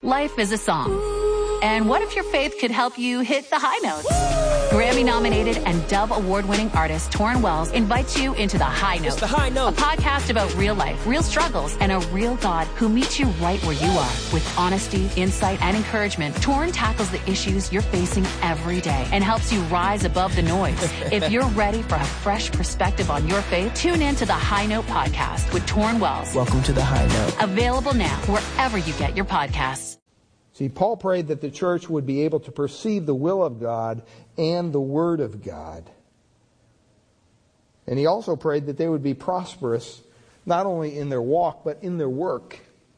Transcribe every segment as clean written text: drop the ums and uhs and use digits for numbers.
Life is a song. And what if your faith could help you hit the high notes? Grammy-nominated and Dove Award-winning artist Torrin Wells invites you into The High Note. It's The High Note. A podcast about real life, real struggles, and a real God who meets you right where you are. With honesty, insight, and encouragement, Torrin tackles the issues you're facing every day and helps you rise above the noise. If you're ready for a fresh perspective on your faith, tune in to The High Note podcast with Torrin Wells. Welcome to The High Note. Available now wherever you get your podcasts. See, Paul prayed that the church would be able to perceive the will of God and the Word of God. And he also prayed that they would be prosperous, not only in their walk, but in their work.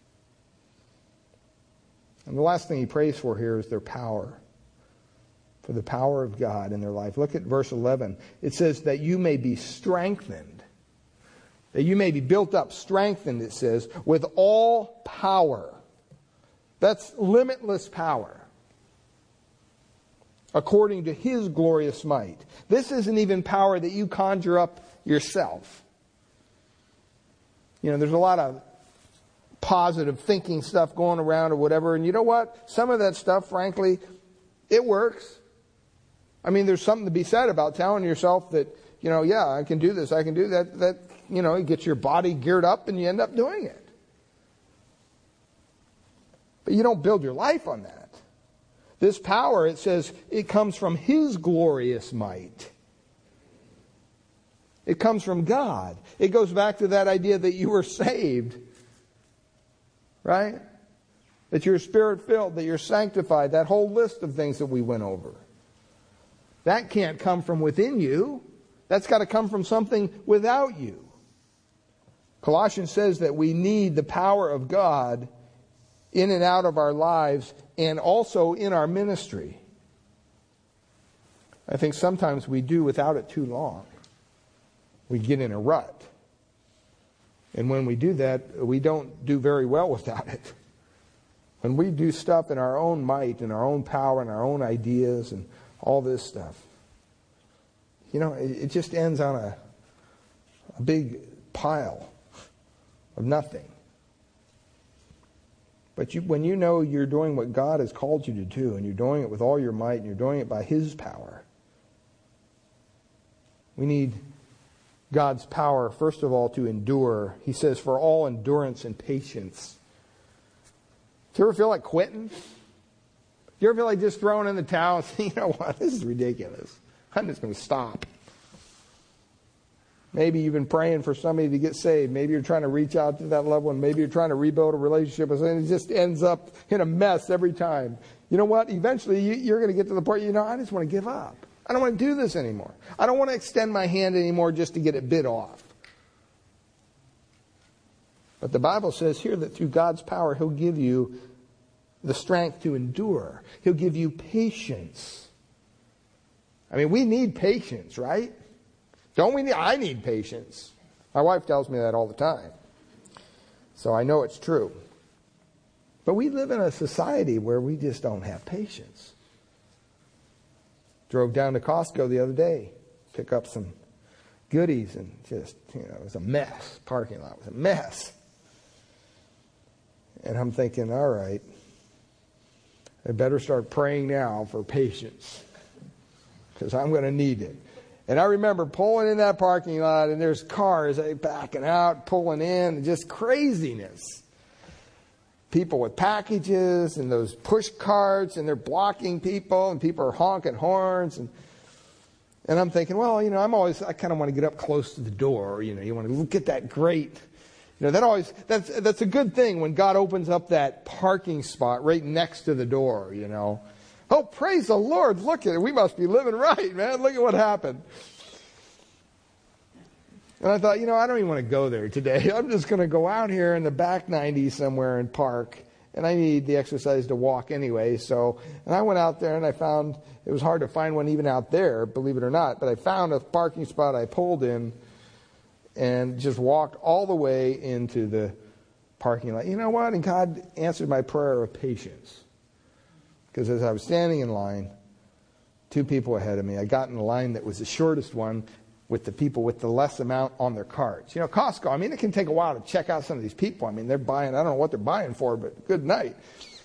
And the last thing he prays for here is their power, for the power of God in their life. Look at verse 11. It says that you may be strengthened, that you may be built up, strengthened, it says, with all power. That's limitless power, according to His glorious might. This isn't even power that you conjure up yourself. You know, there's a lot of positive thinking stuff going around or whatever, and you know what? Some of that stuff, frankly, it works. I mean, there's something to be said about telling yourself that, you know, yeah, I can do this, I can do that. That, you know, it gets your body geared up and you end up doing it. But you don't build your life on that. This power, it says, it comes from His glorious might. It comes from God. It goes back to that idea that you were saved. Right? That you're Spirit-filled, that you're sanctified. That whole list of things that we went over. That can't come from within you. That's got to come from something without you. Colossians says that we need the power of God in and out of our lives, and also in our ministry. I think sometimes we do without it too long. We get in a rut. And when we do that, we don't do very well without it. When we do stuff in our own might and our own power and our own ideas and all this stuff, you know, it just ends on a big pile of nothing. But when you know you're doing what God has called you to do, and you're doing it with all your might, and you're doing it by His power, we need God's power, first of all, to endure. He says, for all endurance and patience. Do you ever feel like quitting? Do you ever feel like just throwing in the towel and saying, you know what, this is ridiculous. I'm just going to stop. Maybe you've been praying for somebody to get saved. Maybe you're trying to reach out to that loved one. Maybe you're trying to rebuild a relationship with someone. It just ends up in a mess every time. You know what? Eventually you're going to get to the point, you know, I just want to give up. I don't want to do this anymore. I don't want to extend my hand anymore just to get it bit off. But the Bible says here that through God's power, He'll give you the strength to endure. He'll give you patience. I mean, we need patience, right? Don't we? I need patience. My wife tells me that all the time. So I know it's true. But we live in a society where we just don't have patience. Drove down to Costco the other day, pick up some goodies, and just, you know, it was a mess. Parking lot was a mess. And I'm thinking, all right, I better start praying now for patience, because I'm going to need it. And I remember pulling in that parking lot, and there's cars backing out, pulling in, just craziness. People with packages and those push carts, and they're blocking people, and people are honking horns. And I'm thinking, well, you know, I kind of want to get up close to the door. You know, you want to look at that great, you know, that's a good thing when God opens up that parking spot right next to the door, you know. Oh, praise the Lord. Look at it. We must be living right, man. Look at what happened. And I thought, you know, I don't even want to go there today. I'm just going to go out here in the back 90 somewhere and park. And I need the exercise to walk anyway. And I went out there and I found, it was hard to find one even out there, believe it or not. But I found a parking spot I pulled in and just walked all the way into the parking lot. You know what? And God answered my prayer of patience. Because as I was standing in line, two people ahead of me, I got in the line that was the shortest one with the people with the less amount on their cards. You know, Costco, I mean, it can take a while to check out some of these people. I mean, they're buying, I don't know what they're buying for, but good night.